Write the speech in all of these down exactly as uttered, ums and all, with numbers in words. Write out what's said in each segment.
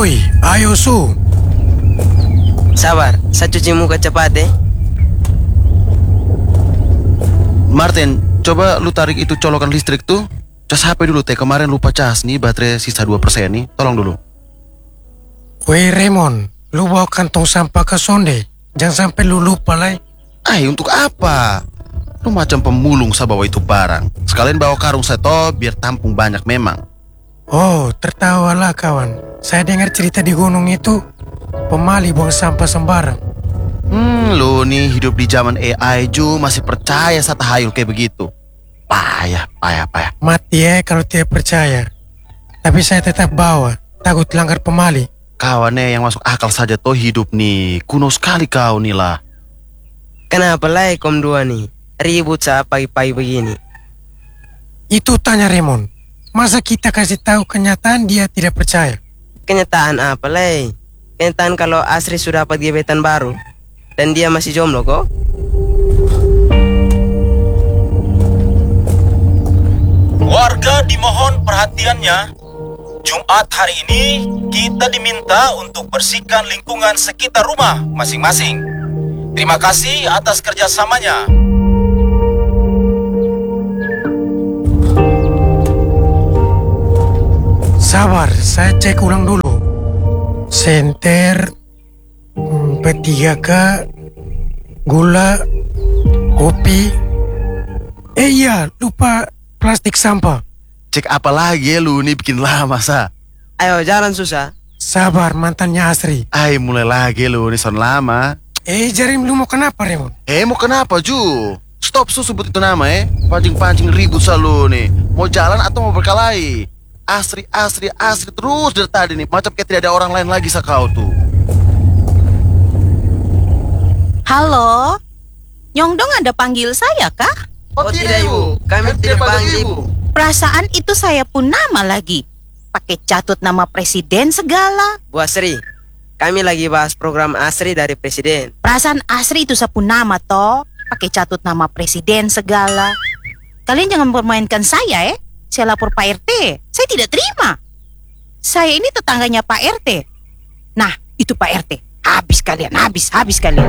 Oi, ayo Su. Sabar, saya cuci muka cepat eh. Martin, coba lu tarik itu colokan listrik tuh. Cas H P dulu teh, kemarin lupa cas nih, baterai sisa dua persen nih. Tolong dulu. Weh Raymond, lu bawa kantong sampah ke sonde. Jangan sampai lu lupa lah. Ay, untuk apa? Lu macam pemulung saya bawa itu barang. Sekalian bawa karung saya toh, biar tampung banyak memang. Oh, tertawalah kawan. Saya dengar cerita di gunung itu, pemali buang sampah sembarang. Hmm, lu nih hidup di zaman A I ju masih percaya saya tahayul kayak begitu. Payah, payah, payah. Mati ya kalau tidak percaya. Tapi saya tetap bawa, takut langgar pemali. Kawannya yang masuk akal saja toh hidup nih. Kuno sekali kau nih lah. Kenapa lah kom dua nih? Ribut saat pagi-pagi begini. Itu tanya Raymond. Masa kita kasih tahu kenyataan dia tidak percaya? Kenyataan apa lah? Kenyataan kalau Asri sudah dapat gebetan baru dan dia masih jomblo kok. Warga dimohon perhatiannya. Jumat hari ini kita diminta untuk bersihkan lingkungan sekitar rumah masing-masing. Terima kasih atas kerjasamanya. Sabar, saya cek ulang dulu. Senter, P tiga K, gula, kopi. Eh iya, lupa plastik sampah. Cek apa lagi ya lu nih bikin lama sa. Ayo jalan susah. Sabar, mantannya Asri. Ay, mulai lagi lu nih son lama. Eh Jarim, lu mau kenapa Raymond? Eh mau kenapa Ju? Stop su sebut itu nama eh. Pancing-pancing ribut selalu nih. Mau jalan atau mau berkelahi? Asri, Asri, Asri terus dari tadi nih. Macam kayak tidak ada orang lain lagi sa kau tuh. Halo, Nyongdong ada panggil saya kah? Oh, oh tidak ibu, kami tidak panggil ibu. Perasaan itu saya pun nama lagi. Pakai catut nama presiden segala. Bu Asri, kami lagi bahas program Asri dari presiden. Perasaan Asri itu sepun nama toh. Pakai catut nama presiden segala. Kalian jangan permainkan saya eh. Saya lapor Pak R T. Saya tidak terima. Saya ini tetangganya Pak R T. Nah, itu Pak R T. Habis kalian, habis, habis kalian.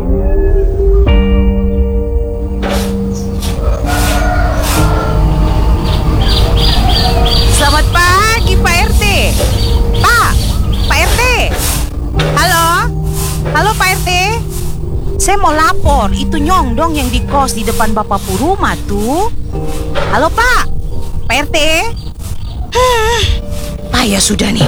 Selamat pagi Pak R T. Pak, Pak R T. Halo, halo Pak R T. Saya mau lapor, itu Nyongdong yang di kos di depan Bapak Puruma tuh. Halo Pak, Pak R T. Huh, payah sudah nih.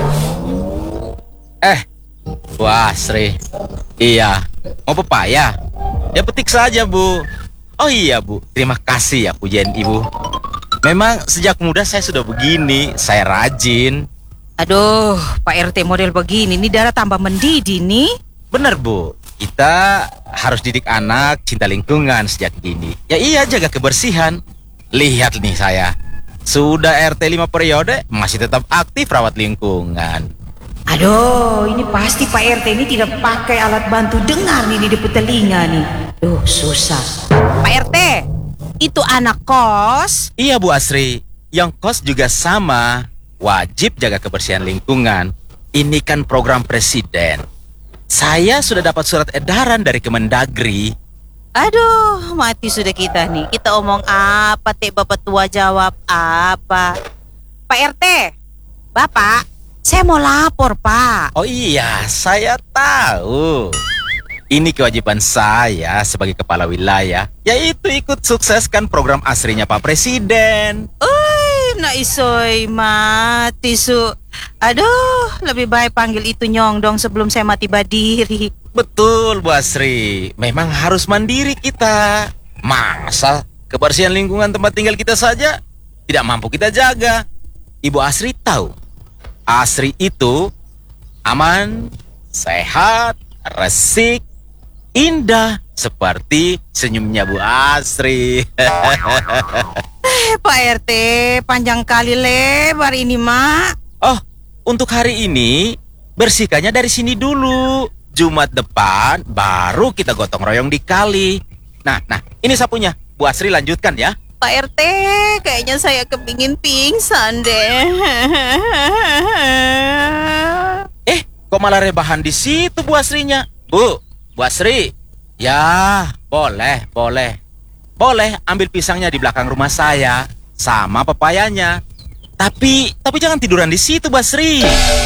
Eh, Bu Asri. Iya, mau pepaya? Ya petik saja Bu. Oh iya Bu, terima kasih ya pujian Ibu. Memang sejak muda saya sudah begini, saya rajin. Aduh, Pak R T model begini, ini darah tambah mendidih nih. Bener Bu, kita harus didik anak cinta lingkungan sejak dini. Ya iya, jaga kebersihan. Lihat nih saya, sudah R T lima periode, masih tetap aktif rawat lingkungan. Aduh, ini pasti Pak R T ini tidak pakai alat bantu dengar nih di depan telinga nih. Duh, susah. Pak R T, itu anak kos? Iya Bu Asri, yang kos juga sama. Wajib jaga kebersihan lingkungan. Ini kan program presiden. Saya sudah dapat surat edaran dari Kemendagri. Aduh, mati sudah kita nih. Kita omong apa, Teh? Bapak tua jawab apa? Pak R T, Bapak, saya mau lapor, Pak. Oh iya, saya tahu. Ini kewajiban saya sebagai kepala wilayah, yaitu ikut sukseskan program asrinya Pak Presiden. Oi, nak isoy mati su. Aduh, lebih baik panggil itu Nyongdong sebelum saya mati berdiri. Betul Bu Asri, memang harus mandiri kita. Masa kebersihan lingkungan tempat tinggal kita saja tidak mampu kita jaga? Ibu Asri tahu, Asri itu aman, sehat, resik, indah seperti senyumnya Bu Asri. Eh, Pak R T, panjang kali lebar ini, Mak. Oh, untuk hari ini bersihkannya dari sini dulu. Jumat depan baru kita gotong royong di kali. Nah, nah, ini sapunya. Bu Asri lanjutkan ya. Pak R T, kayaknya saya kepingin pingsan deh. Eh, Kok malah rebahan di situ Bu Asrinya? Bu, Bu Asri. Ya, boleh, boleh. Boleh ambil pisangnya di belakang rumah saya sama pepayanya. Tapi, tapi jangan tiduran di situ, Bu Asri.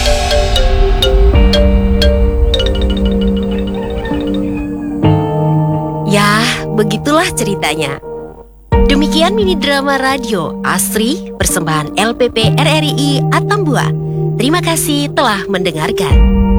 Ya, begitulah ceritanya. Demikian mini drama radio Asri persembahan L P P R R I Atambua. Terima kasih telah mendengarkan.